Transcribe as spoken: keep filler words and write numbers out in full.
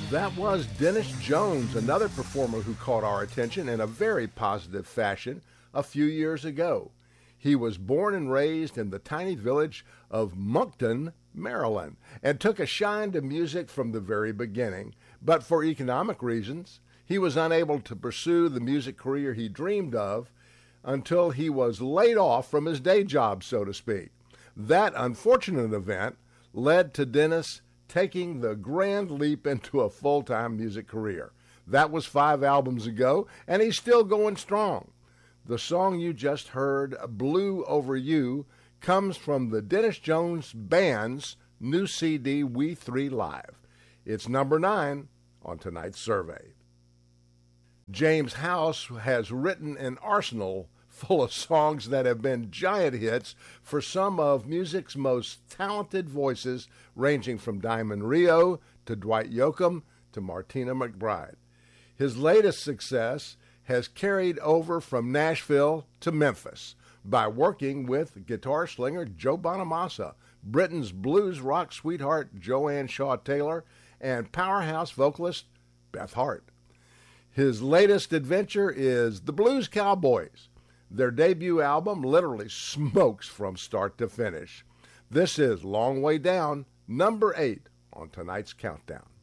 That was Dennis Jones, another performer who caught our attention in a very positive fashion a few years ago. He was born and raised in the tiny village of Moncton, Maryland, and took a shine to music from the very beginning. But for economic reasons, he was unable to pursue the music career he dreamed of until he was laid off from his day job, so to speak. That unfortunate event led to Dennis taking the grand leap into a full-time music career. That was five albums ago, and he's still going strong. The song you just heard, Blue Over You, comes from the Dennis Jones Band's new C D, We Three Live. It's number nine on tonight's survey. James House has written an arsenal full of songs that have been giant hits for some of music's most talented voices, ranging from Diamond Rio to Dwight Yoakam to Martina McBride. His latest success has carried over from Nashville to Memphis by working with guitar slinger Joe Bonamassa, Britain's blues rock sweetheart Joanne Shaw Taylor, and powerhouse vocalist Beth Hart. His latest adventure is the Blues Cowboys. Their debut album literally smokes from start to finish. This is Long Way Down, number eight on tonight's countdown.